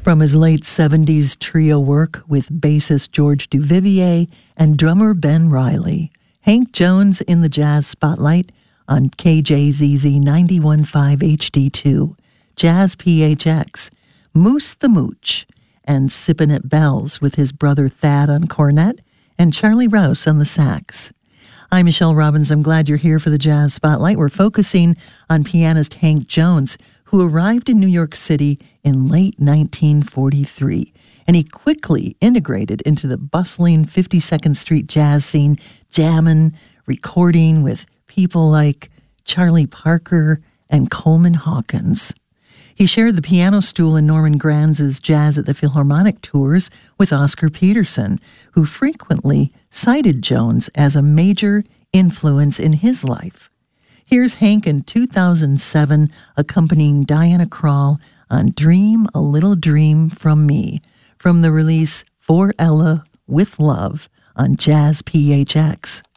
From his late 70s trio work with bassist George Duvivier and drummer Ben Riley, Hank Jones in the Jazz Spotlight on KJZZ 91.5 HD2, Jazz PHX, Moose the Mooch, and Sippin' at Bells with his brother Thad on cornet and Charlie Rouse on the sax. I'm Michelle Robbins. I'm glad you're here for the Jazz Spotlight. We're focusing on pianist Hank Jones, who arrived in New York City in late 1943, and he quickly integrated into the bustling 52nd Street jazz scene, jamming, recording with people like Charlie Parker and Coleman Hawkins. He shared the piano stool in Norman Granz's Jazz at the Philharmonic tours with Oscar Peterson, who frequently cited Jones as a major influence in his life. Here's Hank in 2007 accompanying Diana Krall on Dream a Little Dream from Me, from the release For Ella with Love on Jazz PHX.